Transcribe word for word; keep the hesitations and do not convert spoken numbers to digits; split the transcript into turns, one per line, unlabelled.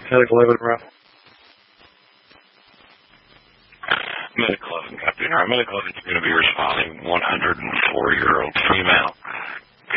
Medical eleven, bro.
Medical eleven, Captain. Our medical eleven is going to be responding. one hundred four-year-old female